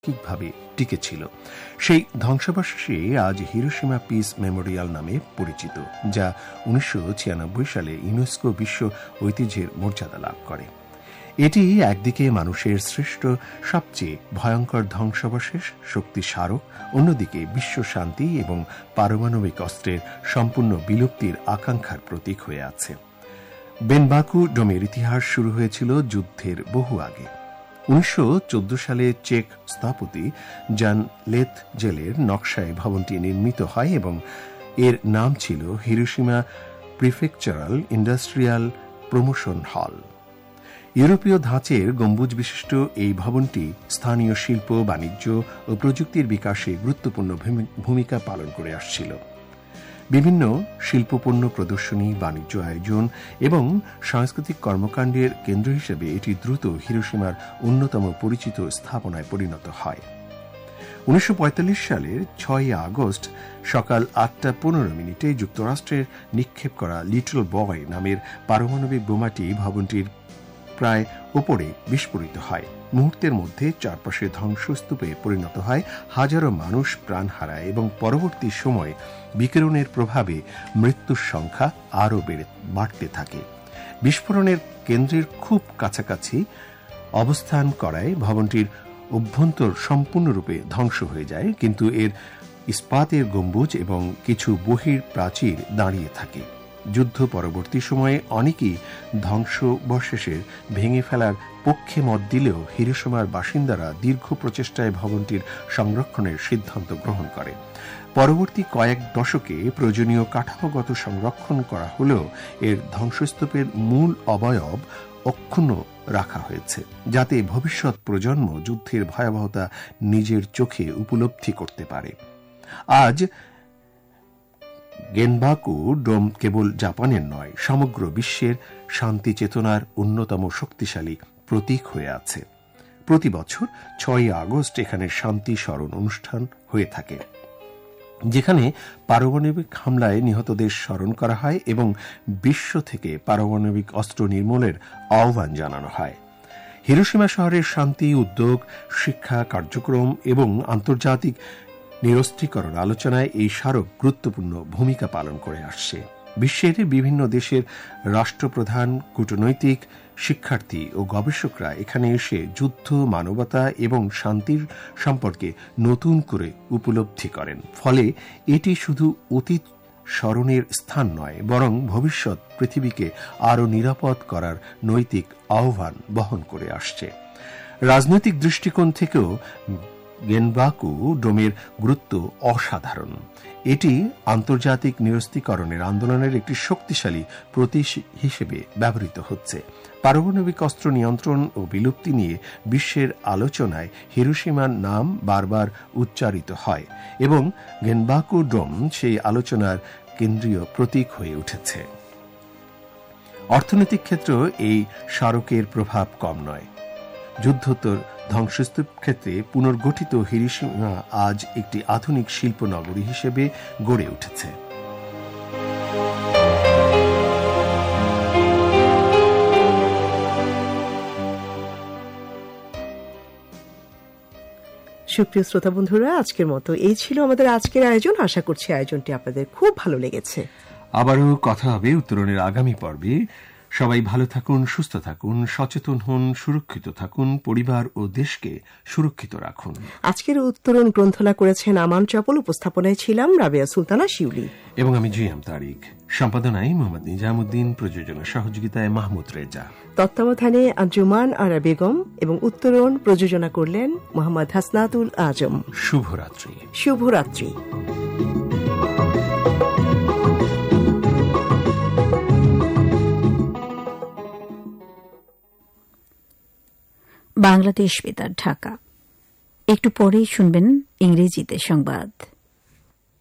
তাৎকিকভাবে টিকে ছিল। সেই ধ্বংসাবশেষে আজ হিরোশিমা পিস মেমোরিয়াল নামে পরিচিত, যা 1996 সালে ইউনেস্কো বিশ্ব ঐতিহ্যের মর্যাদা লাভ করে। এটি একদিকে মানুষের সৃষ্ট সবচেয়ে ভয়ঙ্কর ধ্বংসাবশেষ, শক্তি স্মারক, অন্যদিকে বিশ্ব শান্তি এবং পারমাণবিক অস্ত্রের সম্পূর্ণ বিলুপ্তির আকাঙ্ক্ষার প্রতীক হয়ে আছে। বেনবাকু ডোমের ইতিহাস শুরু হয়েছিল যুদ্ধের বহু আগে। 1914 সালে চেক স্থপতি জান লেথজেলের নকশায় ভবনটি নির্মিত হয় এবং এর নাম ছিল হিরোশিমা প্রিফেকচারাল ইন্ডাস্ট্রিয়াল প্রমোশন হল। ইউরোপীয় ধাঁচের গম্বুজ বিশিষ্ট এই ভবনটি স্থানীয় শিল্প, বাণিজ্য ও প্রযুক্তির বিকাশে গুরুত্বপূর্ণ ভূমিকা পালন করে আসছিল। বিভিন্ন শিল্পপণ্য প্রদর্শনী, বাণিজ্য আয়োজন এবং সাংস্কৃতিক কর্মকাণ্ডের কেন্দ্র হিসেবে এটি দ্রুত হিরোশিমার অন্যতম পরিচিত স্থাপনায় পরিণত হয়। 1945 সালের 6 আগস্ট সকাল 8:15 যুক্তরাষ্ট্রের নিক্ষেপ করা লিটল বয় নামের পারমাণবিক বোমাটি ভবনটির প্রায় ওপরে বিস্ফোরিত হয়। মুহূর্তের মধ্যে চারপাশে ধ্বংসস্তূপে পরিণত হয়, হাজারো মানুষ প্রাণ হারায় এবং পরবর্তী সময়ে বিকিরণের প্রভাবে মৃত্যুর সংখ্যা আরও বাড়তে থাকে। বিস্ফোরণের কেন্দ্রের খুব কাছাকাছি অবস্থান করায় ভবনটির অভ্যন্তর সম্পূর্ণরূপে ধ্বংস হয়ে যায়, কিন্তু এর ইস্পাতের গম্বুজ এবং কিছু বহির প্রাচীর দাঁড়িয়ে থাকে। যুদ্ধ পরবর্তী সময়ে অনেকেই ধ্বংসাবশেষের ভেঙে ফেলার পক্ষে মত দিলেও হিরোশিমার বাসিন্দারা দীর্ঘ প্রচেষ্টায় ভবনটির সংরক্ষণের সিদ্ধান্ত গ্রহণ করে। পরবর্তী কয়েক দশকে প্রয়োজনীয় কাঠামোগত সংরক্ষণ করা হলেও এর ধ্বংসস্তূপের মূল অবয়ব অক্ষুণ্ণ রাখা হয়েছে, যাতে ভবিষ্যৎ প্রজন্ম যুদ্ধের ভয়াবহতা নিজের চোখে উপলব্ধি করতে পারে। আজ গেনবাকু ডোম কেবল জাপানের নয়, সমগ্র বিশ্বের শান্তি চেতনার অন্যতম শক্তিশালী প্রতীক হয়ে আছে। প্রতি বছর 6 আগস্ট এখানে শান্তি স্মরণ অনুষ্ঠান হয়ে থাকে, যেখানে পারমাণবিক হামলায় নিহতদের স্মরণ করা হয় এবং বিশ্ব থেকে পারমাণবিক অস্ত্র নির্মূলের আহ্বান জানানো হয়। হিরোশিমা শহরের শান্তি উদ্যোগ, শিক্ষা কার্যক্রম এবং আন্তর্জাতিক নিরস্ত্রীকরণ আলোচনায় এই স্মারক গুরুত্বপূর্ণ ভূমিকা পালন করে আসছে। বিশ্বের বিভিন্ন দেশের রাষ্ট্রপ্রধান, কূটনৈতিক, শিক্ষার্থী ও গবেষকরা এখানে এসে যুদ্ধ, মানবতা এবং শান্তির সম্পর্কে নতুন করে উপলব্ধি করেন। ফলে এটি শুধু অতীত স্মরণের স্থান নয়, বরং ভবিষ্যৎ পৃথিবীকে আরও নিরাপদ করার নৈতিক আহ্বান বহন করে আসছে। রাজনৈতিক দৃষ্টিকোণ থেকেও গেনবাকু ডোমের গুরুত্ব অসাধারণ। এটি আন্তর্জাতিক নিরস্ত্রীকরণের আন্দোলনের একটি শক্তিশালী প্রতীক হিসেবে ব্যবহৃত হচ্ছে। পারমাণবিক অস্ত্র নিয়ন্ত্রণ ও বিলুপ্তি নিয়ে বিশ্বের আলোচনায় হিরোশিমার নাম বারবার উচ্চারিত হয় এবং গেনবাকু ডোম সেই আলোচনার কেন্দ্রীয় প্রতীক হয়ে উঠেছে। অর্থনৈতিক ক্ষেত্রেও এই স্মারকের প্রভাব কম নয়। যুদ্ধোত্তর ধ্বংসস্তূপ ক্ষেত্রে পুনর্গঠিত হিরোশিমা আজ একটি আধুনিক শিল্প নগরী হিসেবে গড়ে উঠেছে। সুপ্রিয় শ্রোতা বন্ধুরা, আজকের মতো এই ছিল আমাদের আজকের আয়োজন। আশা করছি আয়োজনটি আপনাদের খুব ভালো লেগেছে। আবারও কথা হবে উত্তরণের আগামী পর্বে। সবাই ভালো থাকুন, সুস্থ থাকুন, সচেতন হন, সুরক্ষিত থাকুন, পরিবার ও দেশকে সুরক্ষিত রাখুন। আজকের উত্তরণ গ্রন্থনা করেছেন আমান চপল, উপস্থাপনায় ছিলাম রাবেয়া সুলতানা শিউলি এবং আমি জিএম তারিক, সম্পাদনায় মোহাম্মদ নিজামুদ্দিন, প্রযোজনা সহযোগিতায় মাহমুদ রেজা, তত্ত্বাবধানে আঞ্জুমান আরা বেগম এবং উত্তরণ প্রযোজনা করলেন মোহাম্মদ হাসনাতুল আজম। শুভরাত্রি। শুভরাত্রি। বাংলাদেশ বেতার, ঢাকা। একটু পরেই শুনবেন ইংরেজিতে সংবাদ।